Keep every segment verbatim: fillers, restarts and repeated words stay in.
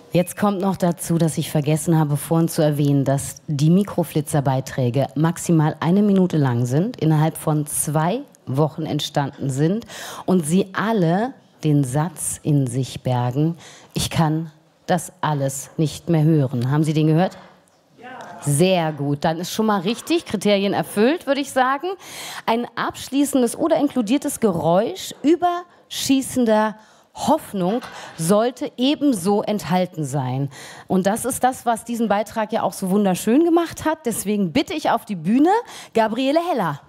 Jetzt kommt noch dazu, dass ich vergessen habe, vorhin zu erwähnen, dass die Mikroflitzer-Beiträge maximal eine Minute lang sind, innerhalb von zwei Wochen entstanden sind und sie alle den Satz in sich bergen: Ich kann das alles nicht mehr hören. Haben Sie den gehört? Ja. Sehr gut, dann ist schon mal richtig, Kriterien erfüllt, würde ich sagen. Ein abschließendes oder inkludiertes Geräusch überschießender Hoffnung sollte ebenso enthalten sein. Und das ist das, was diesen Beitrag ja auch so wunderschön gemacht hat. Deswegen bitte ich auf die Bühne Gabriele Heller.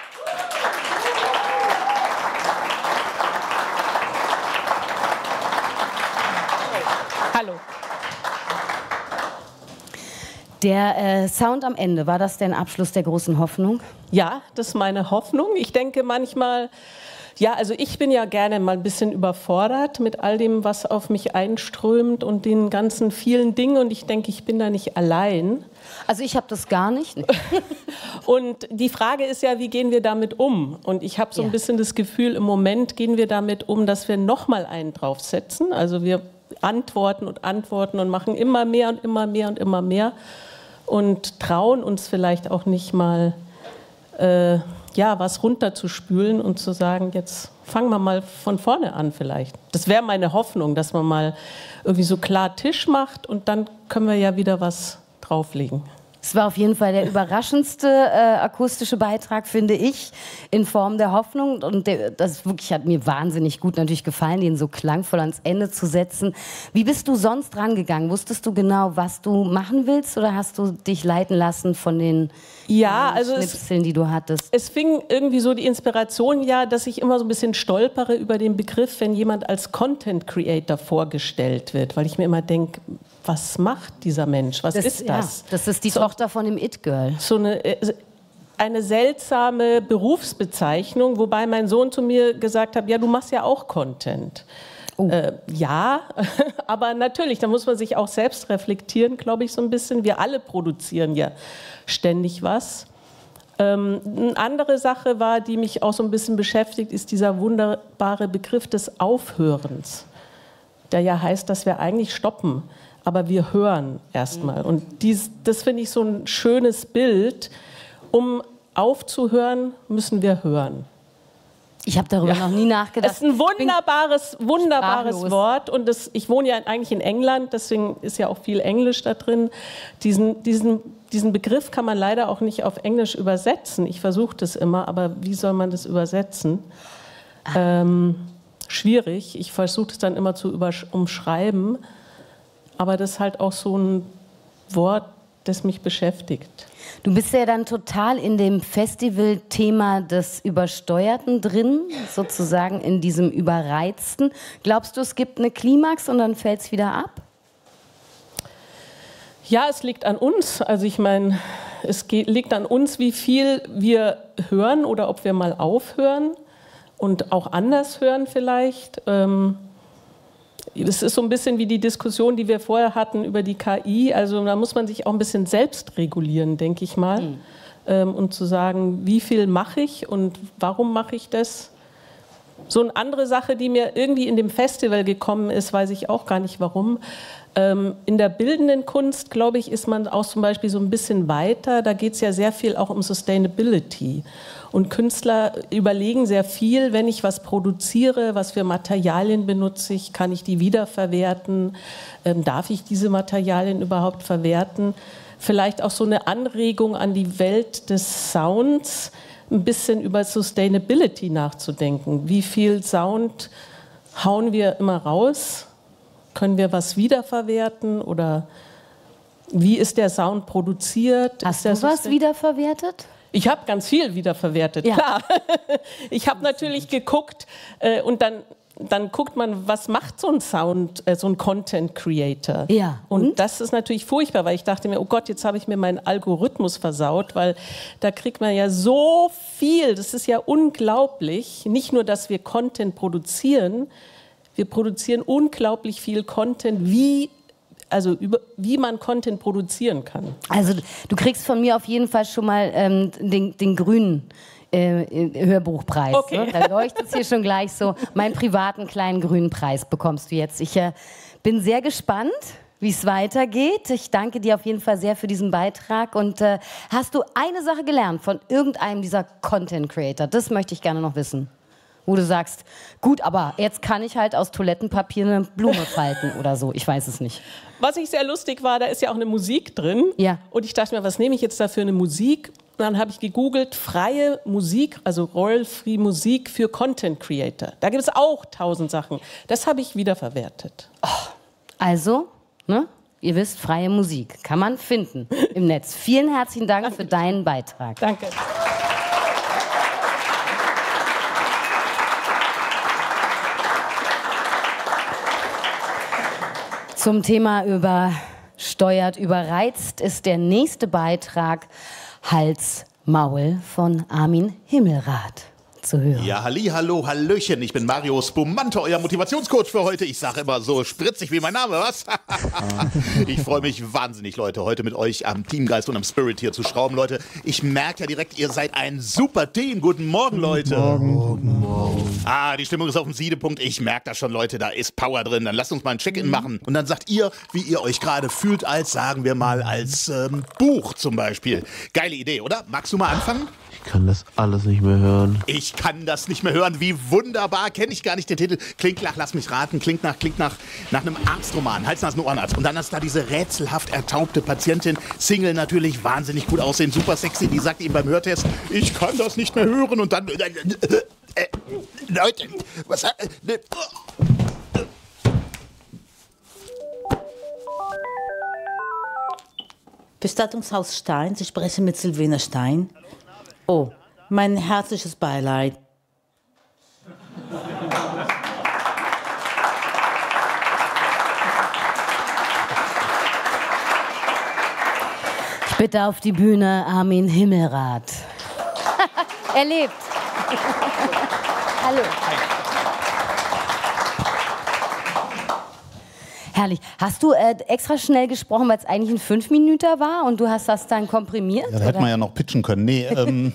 Hallo. Der äh, Sound am Ende, war das der Abschluss der großen Hoffnung? Ja, das ist meine Hoffnung. Ich denke manchmal, ja, also ich bin ja gerne mal ein bisschen überfordert mit all dem, was auf mich einströmt und den ganzen vielen Dingen. Und ich denke, ich bin da nicht allein. Also ich habe das gar nicht. Und die Frage ist ja, wie gehen wir damit um? Und ich habe so ein Ja. bisschen das Gefühl, im Moment gehen wir damit um, dass wir noch mal einen draufsetzen. Also wir antworten und antworten und machen immer mehr und immer mehr und immer mehr und trauen uns vielleicht auch nicht mal äh, ja, was runterzuspülen und zu sagen, jetzt fangen wir mal von vorne an vielleicht. Das wäre meine Hoffnung, dass man mal irgendwie so klar Tisch macht und dann können wir ja wieder was drauflegen. Es war auf jeden Fall der überraschendste äh, akustische Beitrag, finde ich, in Form der Hoffnung. Und der, das wirklich hat mir wahnsinnig gut natürlich gefallen, den so klangvoll ans Ende zu setzen. Wie bist du sonst rangegangen? Wusstest du genau, was du machen willst, oder hast du dich leiten lassen von den ja, äh, also Schnipseln, es, die du hattest? Es fing irgendwie so die Inspiration, ja, dass ich immer so ein bisschen stolpere über den Begriff, wenn jemand als Content Creator vorgestellt wird, weil ich mir immer denke, was macht dieser Mensch? Was das, ist das? Ja, das ist die so, Tochter von dem It-Girl. So eine, eine seltsame Berufsbezeichnung, wobei mein Sohn zu mir gesagt hat, ja, du machst ja auch Content. Oh. Äh, ja, aber natürlich, da muss man sich auch selbst reflektieren, glaube ich, so ein bisschen. Wir alle produzieren ja ständig was. Ähm, eine andere Sache war, die mich auch so ein bisschen beschäftigt, ist dieser wunderbare Begriff des Aufhörens, der ja heißt, dass wir eigentlich stoppen. Aber wir hören erstmal. Mhm. Und dies, das finde ich so ein schönes Bild. Um aufzuhören, müssen wir hören. Ich habe darüber ja. noch nie nachgedacht. Das ist ein wunderbares, wunderbares Wort. Und das, ich wohne ja eigentlich in England, deswegen ist ja auch viel Englisch da drin. Diesen, diesen, diesen Begriff kann man leider auch nicht auf Englisch übersetzen. Ich versuche das immer, aber wie soll man das übersetzen? Ähm, schwierig. Ich versuche es dann immer zu umschreiben. Aber das ist halt auch so ein Wort, das mich beschäftigt. Du bist ja dann total in dem Festival-Thema des Übersteuerten drin, sozusagen in diesem Überreizten. Glaubst du, es gibt eine Klimax und dann fällt es wieder ab? Ja, es liegt an uns. Also ich meine, es geht, liegt an uns, wie viel wir hören oder ob wir mal aufhören und auch anders hören vielleicht. Ähm, Das ist so ein bisschen wie die Diskussion, die wir vorher hatten über die K I. Also da muss man sich auch ein bisschen selbst regulieren, denke ich mal. Mhm. Ähm, und zu sagen, wie viel mache ich und warum mache ich das? So eine andere Sache, die mir irgendwie in dem Festival gekommen ist, weiß ich auch gar nicht warum. Ähm, in der bildenden Kunst, glaube ich, ist man auch zum Beispiel so ein bisschen weiter. Da geht es ja sehr viel auch um Sustainability. Und Künstler überlegen sehr viel, wenn ich was produziere, was für Materialien benutze ich, kann ich die wiederverwerten, ähm, darf ich diese Materialien überhaupt verwerten? Vielleicht auch so eine Anregung an die Welt des Sounds, ein bisschen über Sustainability nachzudenken. Wie viel Sound hauen wir immer raus? Können wir was wiederverwerten oder wie ist der Sound produziert? Hast du was wiederverwertet? Ich habe ganz viel wiederverwertet, ja. Klar. Ich habe natürlich geguckt äh, und dann, dann guckt man, was macht so ein Sound, äh, so ein Content Creator. Ja. Und? und das ist natürlich furchtbar, weil ich dachte mir, oh Gott, jetzt habe ich mir meinen Algorithmus versaut, weil da kriegt man ja so viel, das ist ja unglaublich. Nicht nur, dass wir Content produzieren, wir produzieren unglaublich viel Content, wie Also über, wie man Content produzieren kann. Also du kriegst von mir auf jeden Fall schon mal ähm, den, den grünen äh, Hörbuchpreis. Okay. Ne? Da leuchtet es hier schon gleich so. Meinen privaten kleinen grünen Preis bekommst du jetzt. Ich äh, bin sehr gespannt, wie es weitergeht. Ich danke dir auf jeden Fall sehr für diesen Beitrag. Und äh, hast du eine Sache gelernt von irgendeinem dieser Content Creator? Das möchte ich gerne noch wissen. Wo du sagst, gut, aber jetzt kann ich halt aus Toilettenpapier eine Blume falten oder so. Ich weiß es nicht. Was ich sehr lustig war, da ist ja auch eine Musik drin. Ja. Und ich dachte mir, was nehme ich jetzt da für eine Musik? Und dann habe ich gegoogelt, freie Musik, also Royal-Free Musik für Content Creator. Da gibt es auch tausend Sachen. Das habe ich wiederverwertet. Oh, also, ne? Ihr wisst, freie Musik kann man finden im Netz. Vielen herzlichen Dank für deinen Beitrag. Danke. Zum Thema übersteuert, überreizt ist der nächste Beitrag Hals, Maul von Armin Himmelrath zu hören. Ja, halli, hallo, hallöchen, ich bin Mario Spumante, euer Motivationscoach für heute. Ich sage immer so spritzig wie mein Name, was? Ich freue mich wahnsinnig, Leute, heute mit euch am Teamgeist und am Spirit hier zu schrauben, Leute. Ich merke ja direkt, ihr seid ein super Team. Guten Morgen, Leute. Guten Morgen. Guten Morgen. Ah, die Stimmung ist auf dem Siedepunkt. Ich merke das schon, Leute, da ist Power drin. Dann lasst uns mal ein Check-in machen. Und dann sagt ihr, wie ihr euch gerade fühlt, als, sagen wir mal, als ähm, Buch zum Beispiel. Geile Idee, oder? Magst du mal anfangen? Ich kann das alles nicht mehr hören. Ich kann das nicht mehr hören. Wie wunderbar. Kenne ich gar nicht den Titel. Klingt nach, lass mich raten, klingt nach, klingt nach, nach einem Arztroman. Hals, Nasen, Ohrenarzt. Und dann ist da diese rätselhaft ertaubte Patientin. Single natürlich, wahnsinnig gut aussehen, super sexy. Die sagt ihm beim Hörtest, ich kann das nicht mehr hören. Und dann, äh, äh, äh, Leute, was hat... Äh, Bestattungshaus Stein, Sie sprechen mit Silvina Stein. Oh, mein herzliches Beileid. Ich bitte auf die Bühne Armin Himmelrath. Er lebt. Hallo. Herrlich. Hast du äh, extra schnell gesprochen, weil es eigentlich ein Fünf-Minüter war und du hast das dann komprimiert? Ja, da hätte man ja noch pitchen können. Nee, ähm,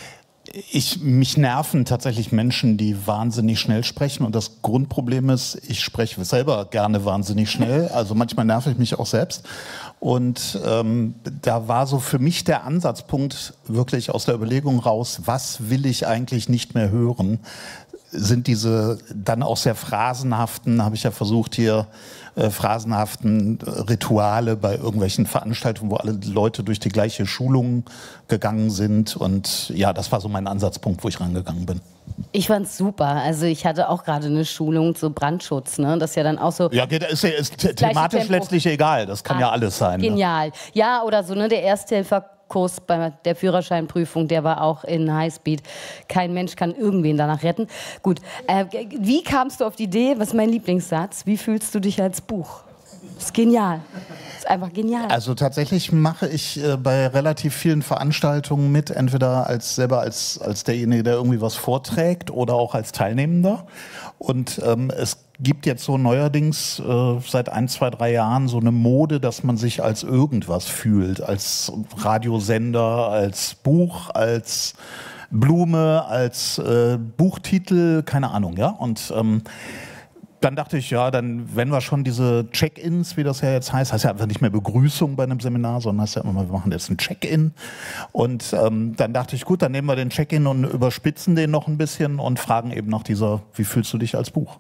ich, mich nerven tatsächlich Menschen, die wahnsinnig schnell sprechen. Und das Grundproblem ist, ich spreche selber gerne wahnsinnig schnell. Also manchmal nerve ich mich auch selbst. Und ähm, da war so für mich der Ansatzpunkt wirklich aus der Überlegung raus, was will ich eigentlich nicht mehr hören? Sind diese dann auch sehr phrasenhaften, habe ich ja versucht hier, äh, phrasenhaften Rituale bei irgendwelchen Veranstaltungen, wo alle Leute durch die gleiche Schulung gegangen sind. Und ja, das war so mein Ansatzpunkt, wo ich rangegangen bin. Ich fand's super. Also ich hatte auch gerade eine Schulung zu Brandschutz, ne? Das ist ja dann auch so. Ja, ist, ist thematisch Tempo. Letztlich egal. Das kann ah, ja alles sein. Genial. Ne? Ja, oder so, ne? Der Ersthelferkurs bei der Führerscheinprüfung, der war auch in Highspeed. Kein Mensch kann irgendwen danach retten. Gut. Äh, wie kamst du auf die Idee? Was ist mein Lieblingssatz? Wie fühlst du dich als Buch? Das ist genial. Das ist einfach genial. Also tatsächlich mache ich äh, bei relativ vielen Veranstaltungen mit, entweder als selber als, als derjenige, der irgendwie was vorträgt oder auch als Teilnehmender. Und ähm, es gibt jetzt so neuerdings äh, seit ein, zwei, drei Jahren so eine Mode, dass man sich als irgendwas fühlt. Als Radiosender, als Buch, als Blume, als äh, Buchtitel, keine Ahnung, ja. Und ähm, dann dachte ich, ja, dann, wenn wir schon diese Check-ins, wie das ja jetzt heißt, heißt ja einfach nicht mehr Begrüßung bei einem Seminar, sondern heißt ja immer, wir machen jetzt ein Check-in. Und ähm, dann dachte ich, gut, dann nehmen wir den Check-in und überspitzen den noch ein bisschen und fragen eben nach dieser, wie fühlst du dich als Buch?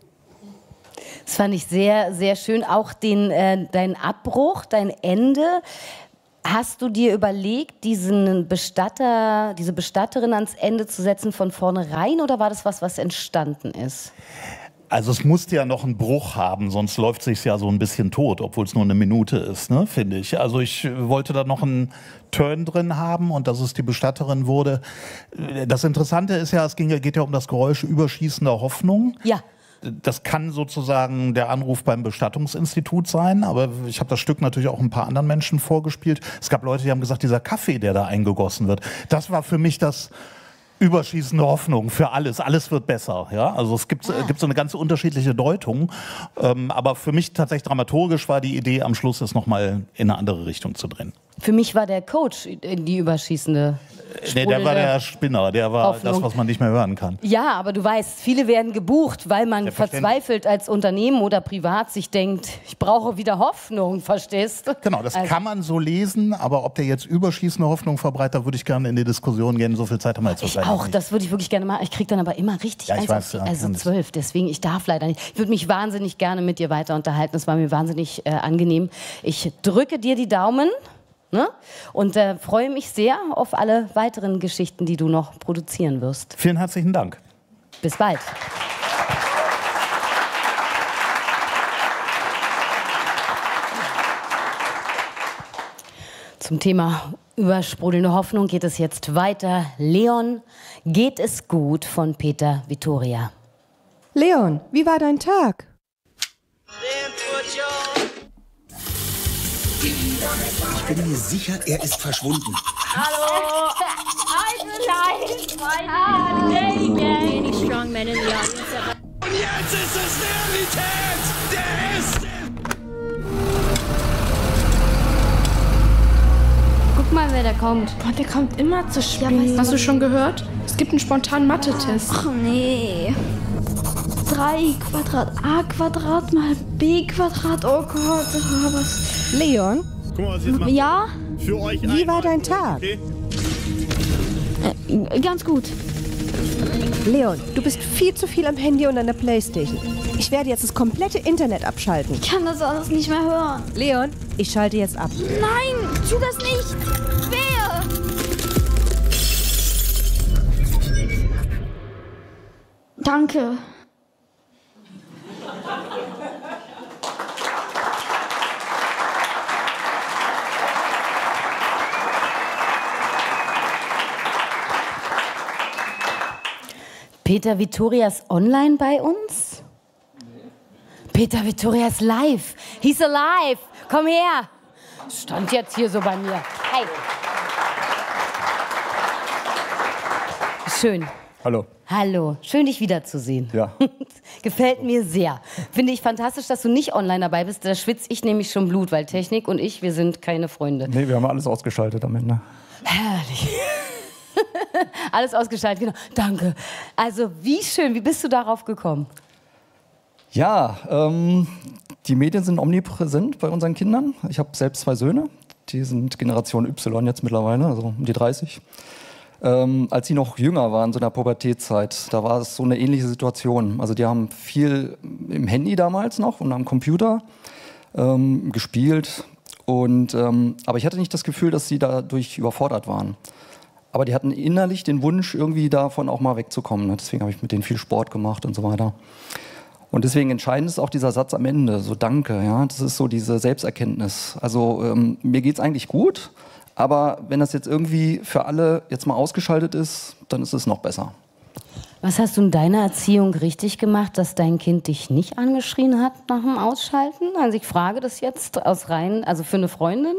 Das fand ich sehr, sehr schön. Auch den, äh, dein Abbruch, dein Ende. Hast du dir überlegt, diesen Bestatter, diese Bestatterin ans Ende zu setzen von vornherein, oder war das was, was entstanden ist? Also es musste ja noch einen Bruch haben, sonst läuft es sich ja so ein bisschen tot, obwohl es nur eine Minute ist, ne, finde ich. Also ich wollte da noch einen Turn drin haben und dass es die Bestatterin wurde. Das Interessante ist ja, es ging, geht ja um das Geräusch überschießender Hoffnung. Ja. Das kann sozusagen der Anruf beim Bestattungsinstitut sein, aber ich habe das Stück natürlich auch ein paar anderen Menschen vorgespielt. Es gab Leute, die haben gesagt, dieser Kaffee, der da eingegossen wird, das war für mich das überschießende Hoffnung für alles. Alles wird besser. Ja? Also es gibt, ah. gibt so eine ganz unterschiedliche Deutung. Ähm, aber für mich tatsächlich dramaturgisch war die Idee, am Schluss es nochmal in eine andere Richtung zu drehen. Für mich war der Coach die überschießende. Nee, der war der Spinner, der war Hoffnung. das, was man nicht mehr hören kann. Ja, aber du weißt, viele werden gebucht, weil man verzweifelt als Unternehmen oder privat sich denkt, ich brauche wieder Hoffnung, verstehst du? Genau, das also, kann man so lesen, aber ob der jetzt überschießende Hoffnung verbreitet, würde ich gerne in die Diskussion gehen. So viel Zeit haben wir jetzt ich leider auch, nicht. das würde ich wirklich gerne machen. Ich kriege dann aber immer richtig Ja, ich eins weiß, auf die, ja, also kann ich. zwölf, deswegen, ich darf leider nicht. Ich würde mich wahnsinnig gerne mit dir weiter unterhalten, das war mir wahnsinnig äh, angenehm. Ich drücke dir die Daumen. Ne? Und äh, freue mich sehr auf alle weiteren Geschichten, die du noch produzieren wirst. Vielen herzlichen Dank. Bis bald. Zum Thema übersprudelnde Hoffnung geht es jetzt weiter. Leon, geht es gut von Peter Vittoria. Leon, wie war dein Tag? Ich bin mir sicher, er ist verschwunden. Hallo! I'm alive! Any strong men in the audience. Und jetzt ist es Realität! Der ist... Guck mal, wer da kommt. Boah, der kommt immer zu spät. Ja, hast du schon gehört? Es gibt einen spontanen Mathe-Test. Ach nee. drei Quadrat A Quadrat mal B Quadrat. Oh Gott, oh, was... Leon, Guck mal, was ich jetzt mache. Ja? Für euch wie war einmal, dein Tag? Okay? Äh, ganz gut. Leon, du bist viel zu viel am Handy und an der Playstation. Ich werde jetzt das komplette Internet abschalten. Ich kann das alles nicht mehr hören. Leon, ich schalte jetzt ab. Nein, tu das nicht. Wer? Danke. Peter Vittoria ist online bei uns? Nee. Peter Vittoria ist live. He's alive. Komm her. Stand jetzt hier so bei mir. Hey. Schön. Hallo. Hallo. Schön, dich wiederzusehen. Ja. Gefällt mir sehr. Finde ich fantastisch, dass du nicht online dabei bist. Da schwitze ich nämlich schon Blut, weil Technik und ich, wir sind keine Freunde. Nee, wir haben alles ausgeschaltet am Ende. Herrlich. Alles ausgeschaltet, genau. Danke. Also wie schön, wie bist du darauf gekommen? Ja, ähm, die Medien sind omnipräsent bei unseren Kindern. Ich habe selbst zwei Söhne, die sind Generation Y jetzt mittlerweile, also um die dreißig. Ähm, als sie noch jünger waren, so in der Pubertätzeit, da war es so eine ähnliche Situation. Also die haben viel im Handy damals noch und am Computer ähm, gespielt. Und, ähm, aber ich hatte nicht das Gefühl, dass sie dadurch überfordert waren. Aber die hatten innerlich den Wunsch, irgendwie davon auch mal wegzukommen. Deswegen habe ich mit denen viel Sport gemacht und so weiter. Und deswegen entscheidend ist auch dieser Satz am Ende, so Danke. Ja? Das ist so diese Selbsterkenntnis. Also ähm, mir geht es eigentlich gut, aber wenn das jetzt irgendwie für alle jetzt mal ausgeschaltet ist, dann ist es noch besser. Was hast du in deiner Erziehung richtig gemacht, dass dein Kind dich nicht angeschrien hat nach dem Ausschalten? Also ich frage das jetzt aus rein, also für eine Freundin?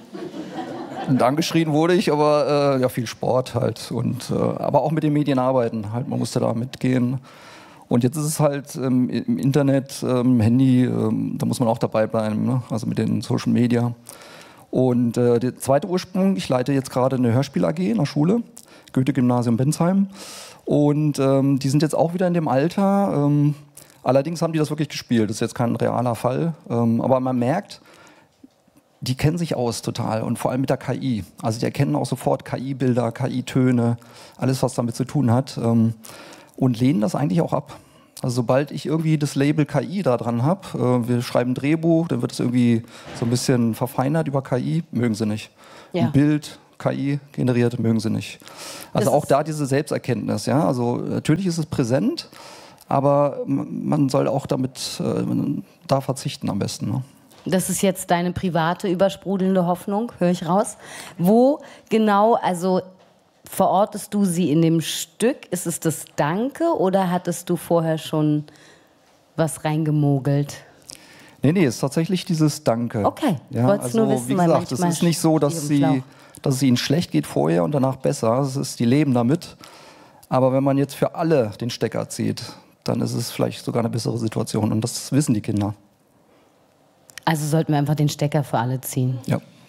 Und angeschrien wurde ich, aber äh, ja, viel Sport halt. Und, äh, aber auch mit den Medien arbeiten. Halt, man musste da mitgehen. Und jetzt ist es halt ähm, im Internet, ähm, Handy, ähm, da muss man auch dabei bleiben, ne? Also mit den Social Media. Und äh, der zweite Ursprung, ich leite jetzt gerade eine Hörspiel-A G in der Schule, Goethe-Gymnasium Bensheim. Und ähm, die sind jetzt auch wieder in dem Alter. Ähm, allerdings haben die das wirklich gespielt. Das ist jetzt kein realer Fall. Ähm, aber man merkt, die kennen sich aus total und vor allem mit der K I. Also die erkennen auch sofort K I-Bilder, K I-Töne, alles, was damit zu tun hat. Ähm, und lehnen das eigentlich auch ab. Also sobald ich irgendwie das Label K I da dran habe, äh, wir schreiben ein Drehbuch, dann wird es irgendwie so ein bisschen verfeinert über K I, mögen sie nicht. Ja. Ein Bild, K I generiert, mögen sie nicht. Also Das auch da diese Selbsterkenntnis. Ja? Also natürlich ist es präsent, aber man soll auch damit äh, man da verzichten am besten. Ne? Das ist jetzt deine private, übersprudelnde Hoffnung, höre ich raus. Wo genau, also verortest du sie in dem Stück? Ist es das Danke oder hattest du vorher schon was reingemogelt? Nee, nee, es ist tatsächlich dieses Danke. Okay, ja, wollt's also, nur wissen, wie weil gesagt, es manchmal ist nicht so, dass, steht im sie, dass es ihnen schlecht geht vorher und danach besser. Es ist, die leben damit. Aber wenn man jetzt für alle den Stecker zieht, dann ist es vielleicht sogar eine bessere Situation. Und das wissen die Kinder. Also sollten wir einfach den Stecker für alle ziehen. Ja,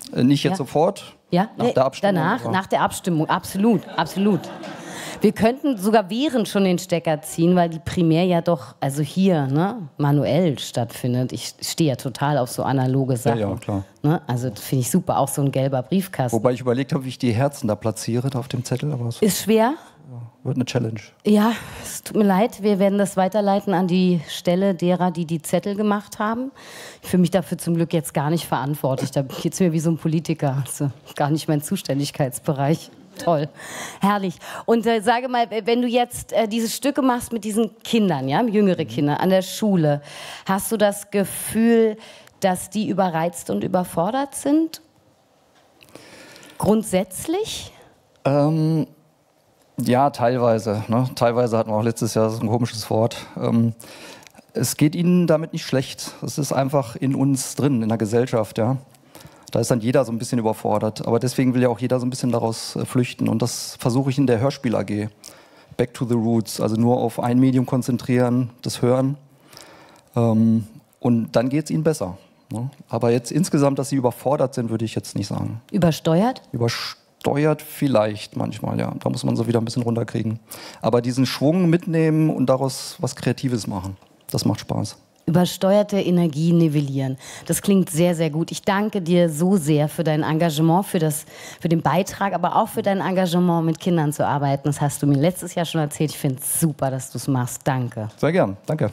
Äh, nicht jetzt Ja. sofort. Ja, nach nee, der Abstimmung. danach, aber- nach der Abstimmung, absolut, absolut. Wir könnten sogar während schon den Stecker ziehen, weil die Primär ja doch, also hier, ne, manuell stattfindet. Ich stehe ja total auf so analoge Ja, Sachen. ja, klar. Ne? Also das finde ich super, auch so ein gelber Briefkasten. Wobei ich überlegt habe, wie ich die Herzen da platziere da auf dem Zettel, aber es Ist schwer. wird eine Challenge. Ja, es tut mir leid, wir werden das weiterleiten an die Stelle derer, die die Zettel gemacht haben. Ich fühle mich dafür zum Glück jetzt gar nicht verantwortlich. Da geht es mir wie so ein Politiker. Also gar nicht mein Zuständigkeitsbereich. Toll, herrlich. Und äh, sage mal, wenn du jetzt äh, diese Stücke machst mit diesen Kindern, ja, jüngere Kinder an der Schule, hast du das Gefühl, dass die überreizt und überfordert sind? Grundsätzlich? Ähm, ja, teilweise. Ne? Teilweise hatten wir auch letztes Jahr so ein komisches Wort. Ähm, es geht ihnen damit nicht schlecht. Es ist einfach in uns drin, in der Gesellschaft, ja. Da ist dann jeder so ein bisschen überfordert. Aber deswegen will ja auch jeder so ein bisschen daraus äh, flüchten. Und das versuche ich in der Hörspiel-A G. Back to the Roots. Also nur auf ein Medium konzentrieren, das Hören. Ähm, und dann geht es ihnen besser. Ne? Aber jetzt insgesamt, dass sie überfordert sind, würde ich jetzt nicht sagen. Übersteuert? Übersteuert vielleicht manchmal, ja. Da muss man so wieder ein bisschen runterkriegen. Aber diesen Schwung mitnehmen und daraus was Kreatives machen, das macht Spaß. Übersteuerte Energie nivellieren. Das klingt sehr, sehr gut. Ich danke dir so sehr für dein Engagement, für, das, für den Beitrag, aber auch für dein Engagement, mit Kindern zu arbeiten. Das hast du mir letztes Jahr schon erzählt. Ich finde es super, dass du es machst. Danke. Sehr gern, danke.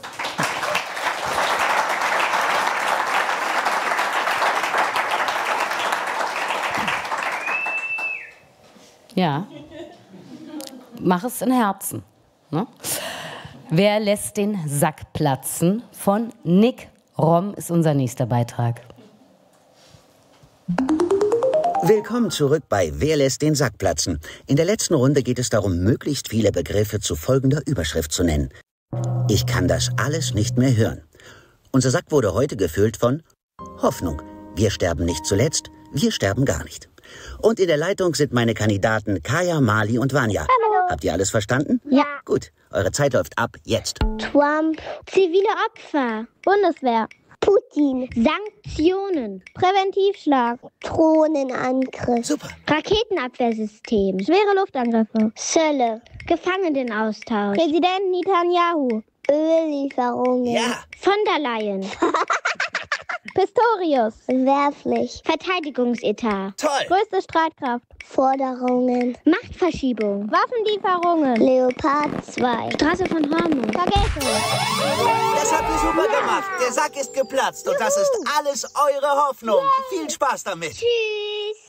Ja. Mach es in Herzen. Ne? Wer lässt den Sack platzen? Von Nick Rom ist unser nächster Beitrag. Willkommen zurück bei Wer lässt den Sack platzen? In der letzten Runde geht es darum, möglichst viele Begriffe zu folgender Überschrift zu nennen. Ich kann das alles nicht mehr hören. Unser Sack wurde heute gefüllt von Hoffnung. Wir sterben nicht zuletzt, wir sterben gar nicht. Und in der Leitung sind meine Kandidaten Kaya, Mali und Vanya. Hallo. Habt ihr alles verstanden? Ja. Gut, eure Zeit läuft ab jetzt. Trump. Zivile Opfer. Bundeswehr. Putin. Sanktionen. Präventivschlag. Drohnenangriff. Super. Raketenabwehrsystem. Schwere Luftangriffe. Zölle. Gefangenenaustausch. Präsident Netanyahu. Öllieferungen. Ja. Von der Leyen. Pistorius. Werflich. Verteidigungsetat. Toll. Größte Streitkraft. Forderungen. Machtverschiebung. Waffenlieferungen. Leopard zwei. Straße von Hormuz. Vergeltung. Das habt ihr super gemacht. Der Sack ist geplatzt und das ist alles eure Hoffnung. Viel Spaß damit. Tschüss.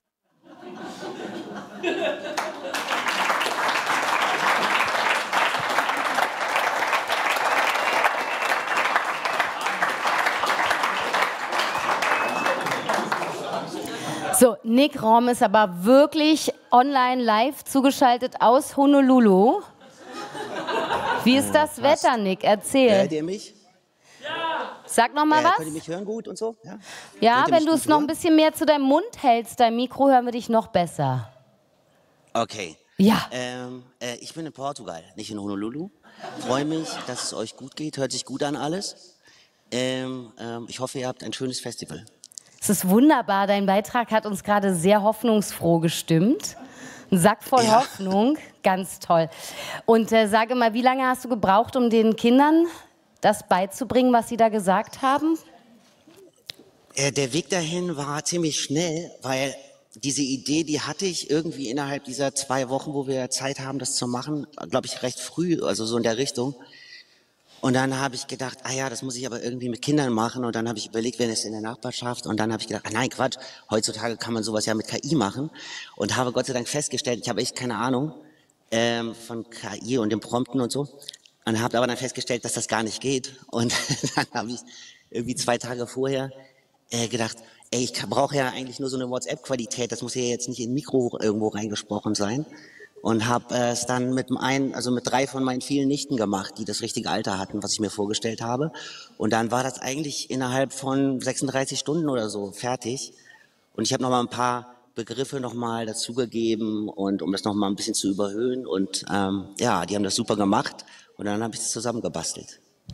So, Nick Rom ist aber wirklich online live zugeschaltet aus Honolulu. Wie ist das Wetter, Nick? Erzähl. Hört ihr mich? Sag noch mal Äh, was. könnt ihr mich hören gut und so? Ja, Ja, Könnt ihr wenn mich du gut es noch ein hören? bisschen mehr zu deinem Mund hältst, dein Mikro, hören wir dich noch besser. Okay. Ja. Ähm, äh, ich bin in Portugal, nicht in Honolulu. Freue mich, dass es euch gut geht. Hört sich gut an alles. Ähm, ähm, ich hoffe, ihr habt ein schönes Festival. Es ist wunderbar. Dein Beitrag hat uns gerade sehr hoffnungsfroh gestimmt. Ein Sack voll Ja. Hoffnung. Ganz toll. Und äh, sage mal, wie lange hast du gebraucht, um den Kindern das beizubringen, was sie da gesagt haben? Äh, der Weg dahin war ziemlich schnell, weil diese Idee, die hatte ich irgendwie innerhalb dieser zwei Wochen, wo wir Zeit haben, das zu machen, glaube ich, recht früh, also so in der Richtung. Und dann habe ich gedacht, ah ja, das muss ich aber irgendwie mit Kindern machen. Und dann habe ich überlegt, wenn es in der Nachbarschaft. Und dann habe ich gedacht, ah nein, Quatsch, heutzutage kann man sowas ja mit K I machen. Und habe Gott sei Dank festgestellt, ich habe echt keine Ahnung ähm, von K I und dem Prompten und so. Und habe aber dann festgestellt, dass das gar nicht geht. Und dann habe ich irgendwie zwei Tage vorher äh, gedacht, ey, ich brauche ja eigentlich nur so eine WhatsApp-Qualität. Das muss ja jetzt nicht in ein Mikro irgendwo reingesprochen sein. Und habe äh, es dann mit dem einen, also mit drei von meinen vielen Nichten gemacht, die das richtige Alter hatten, was ich mir vorgestellt habe. Und dann war das eigentlich innerhalb von sechsunddreißig Stunden oder so fertig. Und ich habe noch mal ein paar Begriffe noch mal dazugegeben und um das noch mal ein bisschen zu überhöhen. Und ähm, ja, die haben das super gemacht. Und dann habe ich es zusammengebastelt.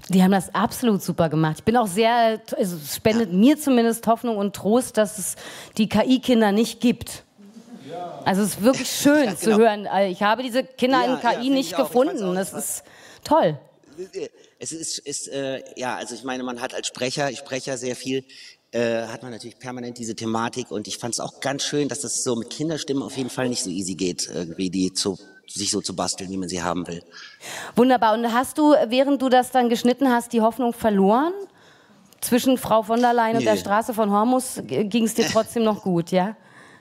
Die haben das absolut super gemacht. Ich bin auch sehr, also es spendet ja. mir zumindest Hoffnung und Trost, dass es die K I-Kinder nicht gibt. Ja. Also es ist wirklich schön ja, genau. zu hören. Ich habe diese Kinder ja, in K I ja, nicht gefunden. Das ist toll. Es ist, ist äh, ja, also ich meine, man hat als Sprecher, ich spreche ja sehr viel, äh, hat man natürlich permanent diese Thematik und ich fand es auch ganz schön, dass das so mit Kinderstimmen auf jeden Fall nicht so easy geht, irgendwie die zu sich so zu basteln, wie man sie haben will. Wunderbar. Und hast du, während du das dann geschnitten hast, die Hoffnung verloren? Zwischen Frau von der Leyen nee. und der Straße von Hormus ging es dir trotzdem noch gut, ja?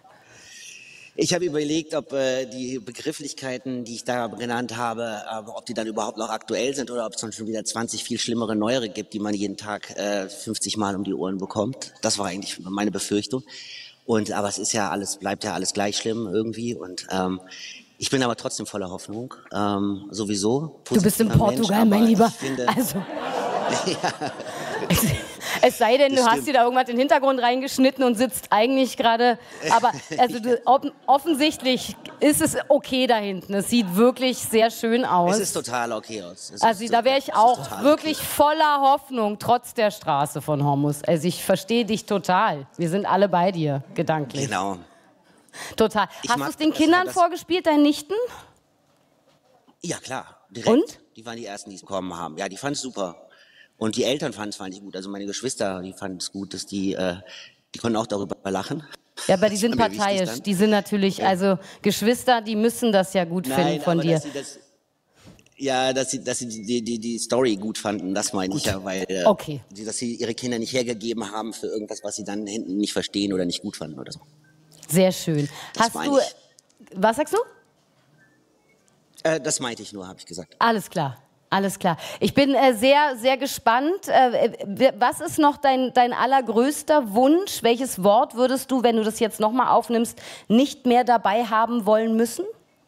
Ich habe überlegt, ob äh, die Begrifflichkeiten, die ich da genannt habe, äh, ob die dann überhaupt noch aktuell sind oder ob es dann schon wieder zwanzig viel schlimmere, neuere gibt, die man jeden Tag äh, fünfzig Mal um die Ohren bekommt. Das war eigentlich meine Befürchtung. Und aber es ist ja alles, bleibt ja alles gleich schlimm irgendwie und ähm, ich bin aber trotzdem voller Hoffnung, ähm, sowieso. Du bist in Portugal, Mensch, mein Lieber. Finde, also, ja. es, es sei denn, du hast dir da irgendwas in den Hintergrund reingeschnitten und sitzt eigentlich gerade, aber also du, offensichtlich ist es okay da hinten. Es sieht wirklich sehr schön aus. Es ist total okay aus. Es also da wäre ich auch wirklich okay. voller Hoffnung, trotz der Straße von Hormus. Also ich verstehe dich total. Wir sind alle bei dir, gedanklich. Genau. Total. Ich Hast du es den Kindern das vorgespielt, deinen Nichten? Ja, klar. Direkt. Und? Die waren die Ersten, die es bekommen haben. Ja, die fanden es super. Und die Eltern fanden es vor allem gut. Also meine Geschwister, die fanden es gut, dass die, äh, die konnten auch darüber lachen. Ja, aber die sind parteiisch. Die sind natürlich, ja. also Geschwister, die müssen das ja gut Nein, finden von aber dir. Dass sie das, ja, dass sie, dass sie die, die, die Story gut fanden, das meine ich ja, weil äh, okay. die, dass sie ihre Kinder nicht hergegeben haben für irgendwas, was sie dann hinten nicht verstehen oder nicht gut fanden oder so. Sehr schön. Das Hast du, ich. was sagst du? Äh, das meinte ich nur, habe ich gesagt. Alles klar, alles klar. Ich bin äh, sehr, sehr gespannt. Äh, was ist noch dein, dein allergrößter Wunsch? Welches Wort würdest du, wenn du das jetzt nochmal aufnimmst, nicht mehr dabei haben wollen müssen?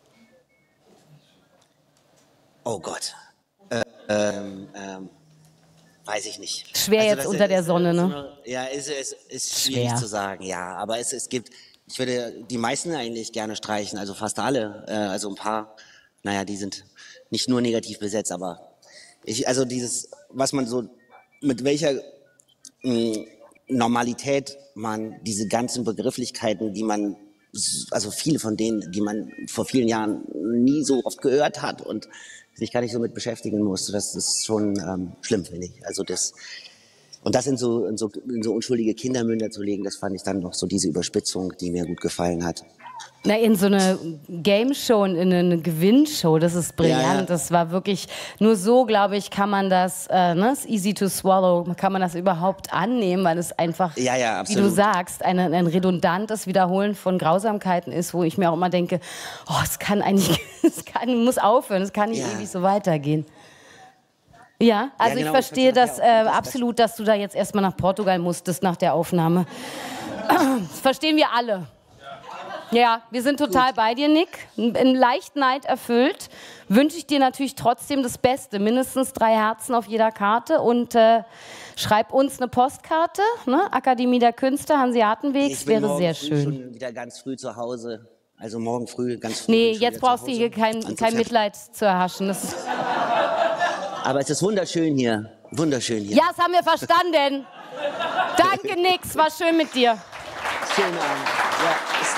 Oh Gott. Äh, ähm, ähm, weiß ich nicht. Schwer also, jetzt unter ist, der Sonne, ist, ne? Ja, es ist, ist, ist schwierig Schwer. zu sagen, ja. Aber es, es gibt... Ich würde die meisten eigentlich gerne streichen, also fast alle. Äh, also ein paar, naja, die sind nicht nur negativ besetzt, aber ich, also dieses, was man so, mit welcher mh, Normalität man diese ganzen Begrifflichkeiten, die man, also viele von denen, die man vor vielen Jahren nie so oft gehört hat und sich gar nicht so mit beschäftigen musste, das ist schon ähm, schlimm, finde ich. Also das... Und das in so, in, so, in so unschuldige Kindermünder zu legen, das fand ich dann noch so diese Überspitzung, die mir gut gefallen hat. Na, in so eine Game-Show, in eine Gewinnshow, das ist brillant. Ja, ja. Das war wirklich, nur so, glaube ich, kann man das, äh, ne, easy to swallow, kann man das überhaupt annehmen, weil es einfach, ja, ja, wie du sagst, ein, ein redundantes Wiederholen von Grausamkeiten ist, wo ich mir auch immer denke, oh, es kann eigentlich, es kann, muss aufhören, es kann nicht ja. ewig so weitergehen. Ja, also ja, genau, ich verstehe ich das äh, absolut, dass du da jetzt erstmal nach Portugal musstest nach der Aufnahme. Das verstehen wir alle. Ja, wir sind total Gut. bei dir, Nick. In leicht Neid erfüllt. Wünsche ich dir natürlich trotzdem das Beste. Mindestens drei Herzen auf jeder Karte. Und äh, schreib uns eine Postkarte. Ne? Akademie der Künste, Hanseatenwegs, wäre sehr schön. Ich bin schon wieder ganz früh zu Hause. Also morgen früh ganz früh. Nee, jetzt brauchst du hier kein, kein Mitleid zu erhaschen. Das Aber es ist wunderschön hier. Wunderschön hier. Ja, das haben wir verstanden. Danke, Nix. War schön mit dir. Schönen Abend. Ja.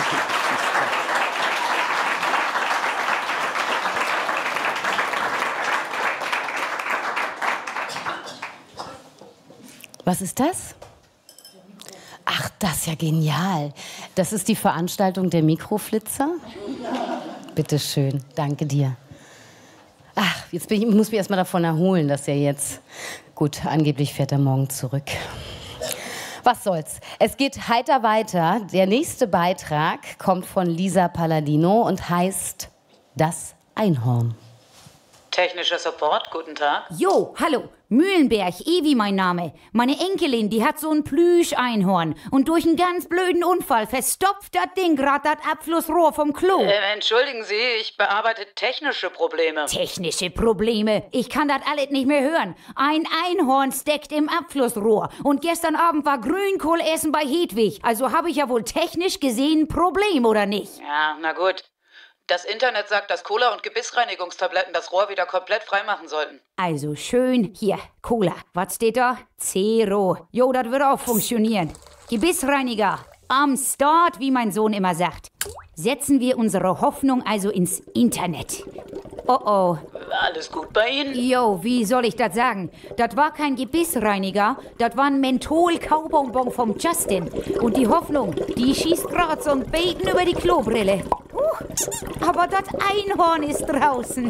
Was ist das? Ach, das ist ja genial. Das ist die Veranstaltung der Mikroflitzer. Bitte schön. Danke dir. Ach, jetzt bin ich, ich muss mich erst mal davon erholen, dass er jetzt... Gut, angeblich fährt er morgen zurück. Was soll's. Es geht heiter weiter. Der nächste Beitrag kommt von Lisa Palladino und heißt Das Einhorn. Technischer Support, guten Tag. Jo, hallo. Mühlenberg, Evi mein Name. Meine Enkelin, die hat so ein Plüsch-Einhorn. Und durch einen ganz blöden Unfall verstopft das Ding grad das Abflussrohr vom Klo. Äh, entschuldigen Sie, ich bearbeite technische Probleme. Technische Probleme? Ich kann das alles nicht mehr hören. Ein Einhorn steckt im Abflussrohr. Und gestern Abend war Grünkohl essen bei Hedwig. Also habe ich ja wohl technisch gesehen ein Problem, oder nicht? Ja, na gut. Das Internet sagt, dass Cola und Gebissreinigungstabletten das Rohr wieder komplett freimachen sollten. Also schön, hier, Cola. Was steht da? Zero. Jo, das wird auch funktionieren. Gebissreiniger. Am Start, wie mein Sohn immer sagt. Setzen wir unsere Hoffnung also ins Internet. Oh oh. Alles gut bei Ihnen? Jo, wie soll ich das sagen? Das war kein Gebissreiniger, das war ein Menthol-Kaubonbon vom Justin. Und die Hoffnung, die schießt grad so ein Beten über die Klobrille. Uh, aber das Einhorn ist draußen.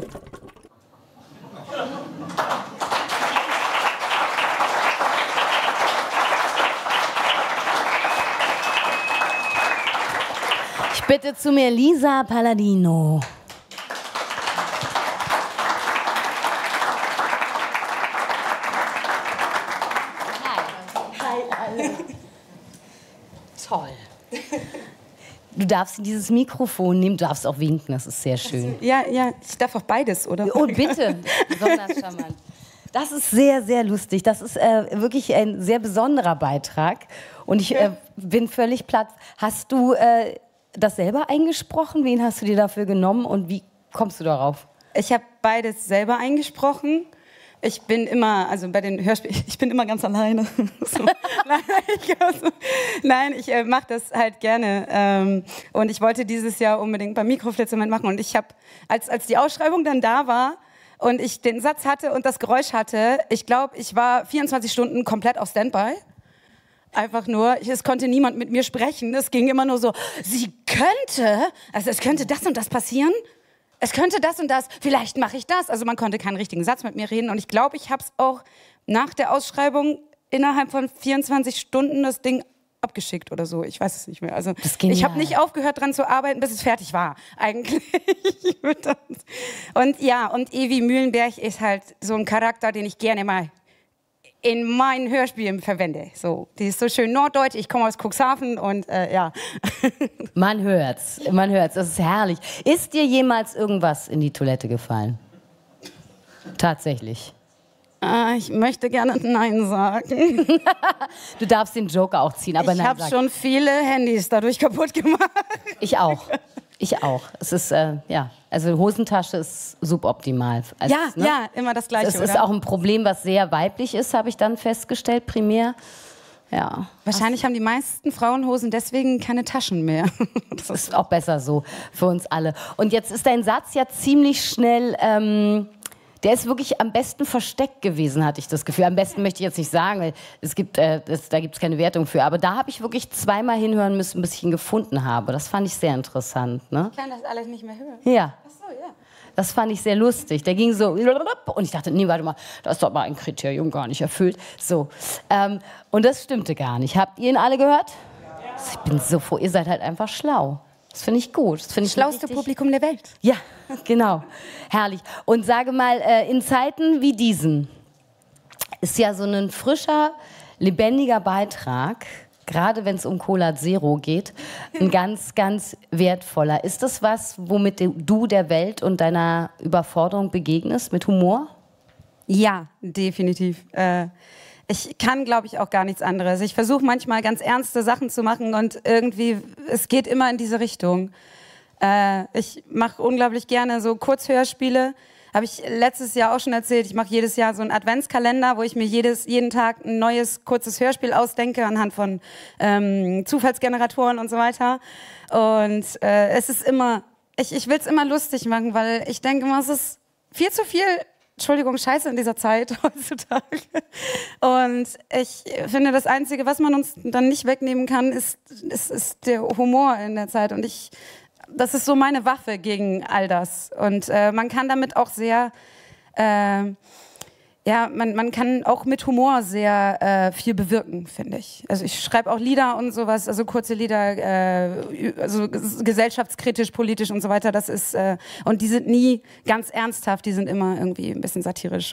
Ich bitte zu mir Lisa Palladino. Toll. Du darfst dieses Mikrofon nehmen, du darfst auch winken, das ist sehr schön. Ja, ja, ich darf auch beides, oder? Oh, bitte, besonders charmant. Das ist sehr, sehr lustig. Das ist äh, wirklich ein sehr besonderer Beitrag. Und ich äh, bin völlig platt. Hast du äh, das selber eingesprochen? Wen hast du dir dafür genommen und wie kommst du darauf? Ich habe beides selber eingesprochen. Ich bin immer, also bei den Hörspielen, ich bin immer ganz alleine. So. Nein, ich, also, nein, ich äh, mache das halt gerne. Ähm, und ich wollte dieses Jahr unbedingt beim Mikroflitzer mitmachen. Und ich habe, als, als die Ausschreibung dann da war und ich den Satz hatte und das Geräusch hatte, ich glaube, ich war vierundzwanzig Stunden komplett auf Standby. Einfach nur, es konnte niemand mit mir sprechen. Es ging immer nur so, sie könnte, also es könnte das und das passieren. Es könnte das und das, vielleicht mache ich das. Also man konnte keinen richtigen Satz mit mir reden. Und ich glaube, ich habe es auch nach der Ausschreibung innerhalb von vierundzwanzig Stunden das Ding abgeschickt oder so. Ich weiß es nicht mehr. Also ich habe nicht aufgehört, dran zu arbeiten, bis es fertig war, eigentlich. Und ja, und Evi Mühlenberg ist halt so ein Charakter, den ich gerne mal in meinen Hörspielen verwende. So, die ist so schön norddeutsch, ich komme aus Cuxhaven und äh, ja. Man hört's, man hört's, das ist herrlich. Ist dir jemals irgendwas in die Toilette gefallen? Tatsächlich. Äh, ich möchte gerne Nein sagen. Du darfst den Joker auch ziehen, aber ich nein. Ich habe schon viele Handys dadurch kaputt gemacht. Ich auch. Ich auch. Es ist, äh, ja, also Hosentasche ist suboptimal. Also, ja, ne? ja, immer das Gleiche, Es ist oder? auch ein Problem, was sehr weiblich ist, habe ich dann festgestellt, primär. Ja. Wahrscheinlich haben die meisten Frauenhosen deswegen keine Taschen mehr. Das ist auch besser so für uns alle. Und jetzt ist dein Satz ja ziemlich schnell... Ähm, Der ist wirklich am besten versteckt gewesen, hatte ich das Gefühl. Am besten möchte ich jetzt nicht sagen, weil es gibt, äh, das, da gibt es keine Wertung für. Aber da habe ich wirklich zweimal hinhören müssen, bis ich ihn gefunden habe. Das fand ich sehr interessant. Ne? Ich kann das alles nicht mehr hören. Ja. Ach so, ja. Das fand ich sehr lustig. Der ging so und ich dachte, nee, warte mal, das ist doch mal ein Kriterium gar nicht erfüllt. So. Ähm, und das stimmte gar nicht. Habt ihr ihn alle gehört? Ja. Ich bin so froh, ihr seid halt einfach schlau. Das finde ich gut. Das finde ich schlauste richtig... Publikum der Welt. Ja, genau. Herrlich. Und sage mal, äh, in Zeiten wie diesen ist ja so ein frischer, lebendiger Beitrag, gerade wenn es um Cola Zero geht, ein ganz, ganz wertvoller. Ist das was, womit du der Welt und deiner Überforderung begegnest, mit Humor? Ja, definitiv. Äh Ich kann, glaube ich, auch gar nichts anderes. Ich versuche manchmal ganz ernste Sachen zu machen und irgendwie, es geht immer in diese Richtung. Äh, ich mache unglaublich gerne so Kurzhörspiele. Habe ich letztes Jahr auch schon erzählt. Ich mache jedes Jahr so einen Adventskalender, wo ich mir jedes, jeden Tag ein neues kurzes Hörspiel ausdenke anhand von ähm, Zufallsgeneratoren und so weiter. Und äh, es ist immer, ich, ich will es immer lustig machen, weil ich denke immer, es ist viel zu viel Entschuldigung, Scheiße in dieser Zeit heutzutage. Und ich finde, das Einzige, was man uns dann nicht wegnehmen kann, ist, ist, ist der Humor in der Zeit. Und ich, das ist so meine Waffe gegen all das. Und äh, man kann damit auch sehr, äh, ja, man, man kann auch mit Humor sehr äh, viel bewirken, finde ich. Also ich schreibe auch Lieder und sowas, also kurze Lieder, äh, also gesellschaftskritisch, politisch und so weiter. Das ist, äh, und die sind nie ganz ernsthaft, die sind immer irgendwie ein bisschen satirisch.